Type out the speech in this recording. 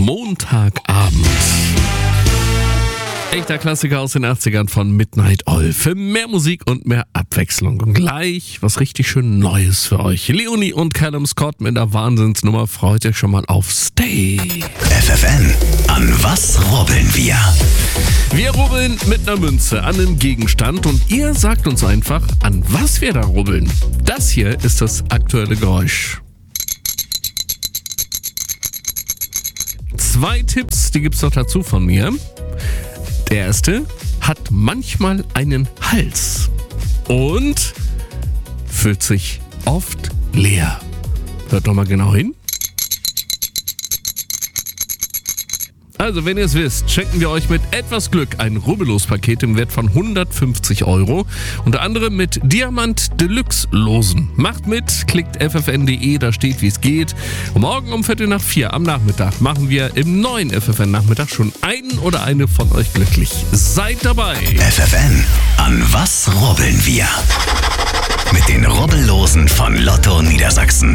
Montagabend. Echter Klassiker aus den 80ern von Midnight Oil. Für mehr Musik und mehr Abwechslung. Und gleich was richtig schön Neues für euch. Leonie und Callum Scott mit der Wahnsinnsnummer. Freut euch schon mal auf Stay. FFN, an was rubbeln wir? Wir rubbeln mit einer Münze an einen Gegenstand und ihr sagt uns einfach, an was wir da rubbeln. Das hier ist das aktuelle Geräusch. 2 Tipps, die gibt's noch dazu von mir. Der erste hat manchmal einen Hals und fühlt sich oft leer. Hört doch mal genau hin. Also, wenn ihr es wisst, schenken wir euch mit etwas Glück ein Rubbellos-Paket im Wert von 150 €. Unter anderem mit Diamant Deluxe Losen. Macht mit, klickt ffn.de, da steht, wie es geht. Und morgen um 3:45 am Nachmittag machen wir im neuen FFN-Nachmittag schon einen oder eine von euch glücklich. Seid dabei! FFN, an was rubbeln wir? Mit den Rubbellosen von Lotto Niedersachsen.